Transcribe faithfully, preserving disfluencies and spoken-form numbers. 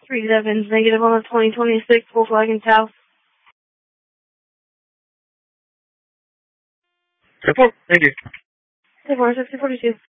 Three sevens, negative on the twenty twenty-six Volkswagen Taos. Report. Thank you. Four sixty forty-two.